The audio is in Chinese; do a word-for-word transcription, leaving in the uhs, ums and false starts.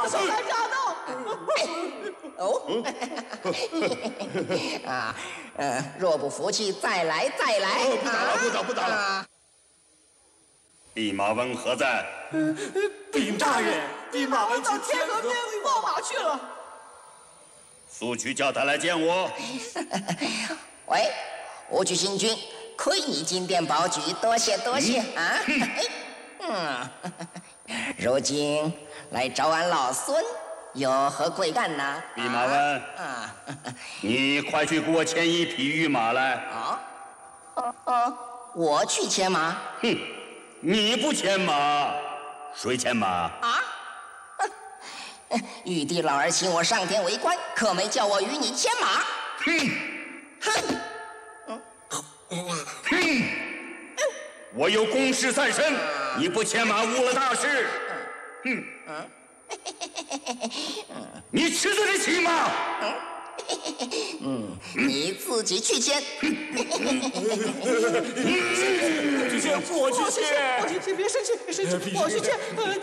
手来驾到！ 哦，啊，呃，若不服气，再来，再来！ 哦，不打了，不打，不打了。 弼马温何在？ 禀大人，弼马温到天河边放马去了。 速去叫他来见我。 喂，武曲星君，亏你金殿保举，多谢多谢啊！嗯，如今来找俺老孙，有何贵干呢？ 弼马温， 啊， 你快去给我牵一匹御马来。 啊，哦哦，我去牵马？ 哼，你不牵马，谁牵马？ 啊？玉帝老儿请我上天为官，可没叫我与你牵马。 哼， 哼， 哼，我有公事在身，你不牵马误了大事。哼，你吃得起吗？ 嗯，你自己去牵。 去牵，我去牵，我去牵，别生气，别生气，我去牵。